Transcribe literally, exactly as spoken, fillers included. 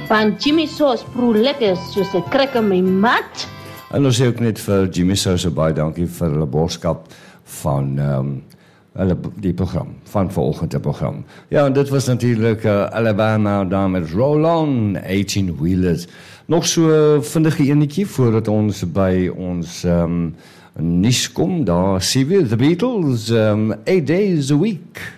Want Jimmy Sauce proe lekker soos 'n krek in my mat. En ons sê ook net vir Jimmy Sauce baie dankie vir hulle borgskap van um, hulle die program, van vanoggend se program. Ja, en dit was natuurlik uh, Alabama daar met Roll On, eighteen wheelers. Nog so vindige enetjie voordat ons by ons um, nuus kom, daar sien we The Beatles, um, eight days a week.